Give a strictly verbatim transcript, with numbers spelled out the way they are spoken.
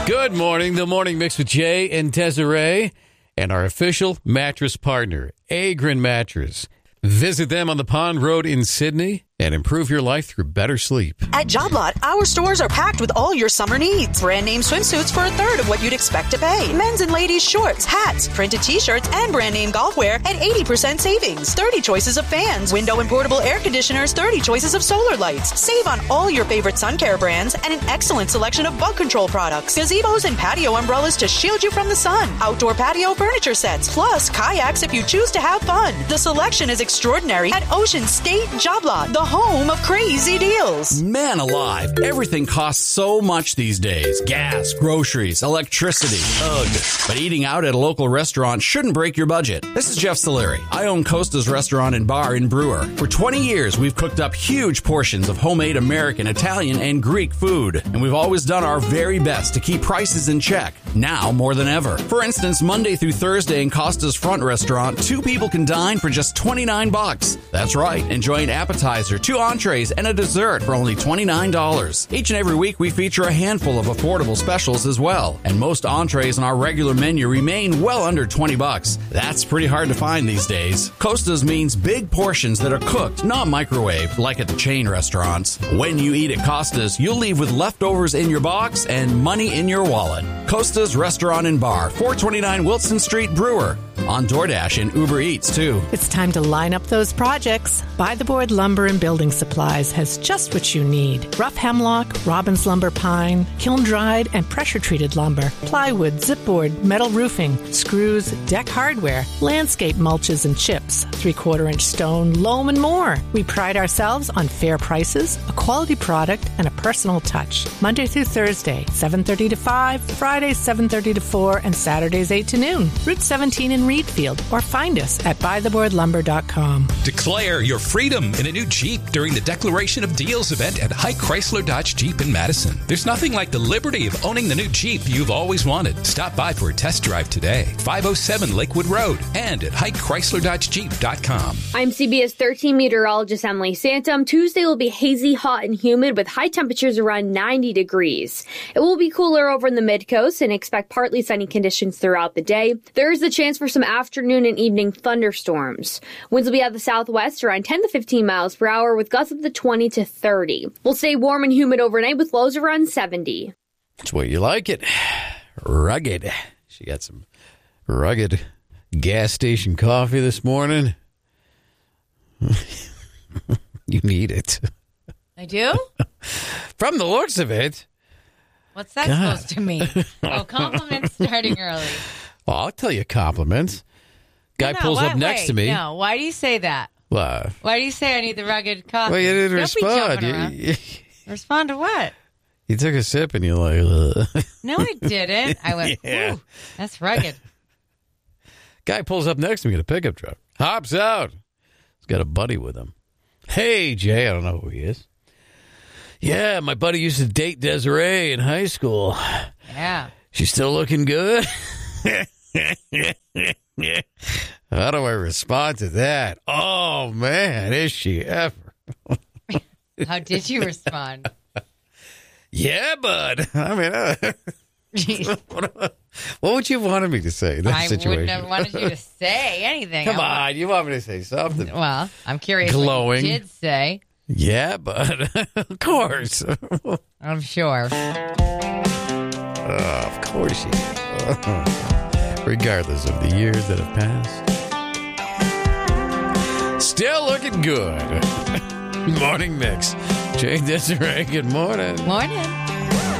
Good morning. The Morning Mix with Jay and Desiree and our official mattress partner, Agrin Mattress. Visit them on the Pond Road in Sydney and improve your life through better sleep. At Job Lot, our stores are packed with all your summer needs. Brand name swimsuits for a third of what you'd expect to pay. Men's and ladies' shorts, hats, printed t-shirts, and brand name golf wear at eighty percent savings. thirty choices of fans, window and portable air conditioners, thirty choices of solar lights. Save on all your favorite sun care brands and an excellent selection of bug control products. Gazebos and patio umbrellas to shield you from the sun. Outdoor patio furniture sets, plus kayaks if you choose to have fun. The selection is extraordinary at Ocean State Job Lot, the home of crazy deals. Man alive, everything costs so much these days. Gas, groceries, electricity. Ugh. But eating out at a local restaurant shouldn't break your budget. This is Jeff Saleri. I own Costa's Restaurant and Bar in Brewer. For twenty years, we've cooked up huge portions of homemade American, Italian, and Greek food. And we've always done our very best to keep prices in check. Now more than ever. For instance, Monday through Thursday in Costa's Front Restaurant, two people can dine for just twenty-nine bucks. That's right. Enjoy an appetizer, two entrees, and a dessert for only twenty-nine dollars. Each and every week we feature a handful of affordable specials as well. And most entrees on our regular menu remain well under twenty bucks. That's pretty hard to find these days. Costa's means big portions that are cooked, not microwaved, like at the chain restaurants. When you eat at Costa's, you'll leave with leftovers in your box and money in your wallet. Costa's Restaurant and Bar, four twenty-nine Wilson Street, Brewer. On DoorDash and Uber Eats, too. It's time to line up those projects. By the Board Lumber and Building Supplies has just what you need. Rough hemlock, Robbins lumber pine, kiln-dried and pressure-treated lumber, plywood, zipboard, metal roofing, screws, deck hardware, landscape mulches and chips, three-quarter inch stone, loam, and more. We pride ourselves on fair prices, a quality product, and a personal touch. Monday through Thursday, seven thirty to five, Fridays seven thirty to four, and Saturdays eight to noon. Route seventeen in Reedfield, or find us at buy the board lumber dot com. Declare your freedom in a new Jeep during the Declaration of Deals event at Hike Chrysler Dodge Jeep in Madison. There's nothing like the liberty of owning the new Jeep you've always wanted. Stop by for a test drive today. five oh seven Lakewood Road and at hike chrysler dodge jeep dot com. I'm C B S thirteen meteorologist Emily Santum. Tuesday will be hazy, hot, and humid with high temperatures around ninety degrees. It will be cooler over in the mid-coast and expect partly sunny conditions throughout the day. There is a chance for some afternoon and evening thunderstorms. Winds will be at the southwest around ten to fifteen miles per hour with gusts up to twenty to thirty. We'll stay warm and humid overnight with lows around seventy. That's where you like it. Rugged. She got some rugged gas station coffee this morning. You need it. I do? From the looks of it. What's that God. supposed to mean? Oh, compliments starting early. Well, I'll tell you compliments. Guy no, pulls why, up next wait, to me. No, why do you say that? What? Why do you say I need the rugged coffee? Well, you didn't Don't respond. Be jumping You, around. Respond to what? you took a sip and you're like, ugh. No, I didn't. I went, Yeah. ooh, that's rugged. Guy pulls up next to me in a pickup truck. Hops out. He's got a buddy with him. Hey, Jay. I don't know who he is. Yeah, my buddy used to date Desiree in high school. Yeah. She's still looking good? How do I respond to that? Oh, man, is she ever? How did you respond? Yeah, bud. I mean, uh, what, what would you wanted me to say in that I situation? wouldn't have wanted you to say anything. Come I on, you want me to say something? Well, I'm curious Glowing. what you did say. Yeah, but of course. I'm sure. Oh, of course you do. Regardless of the years that have passed. Still looking good. Morning Mix. Jay Desiree, good morning. Morning.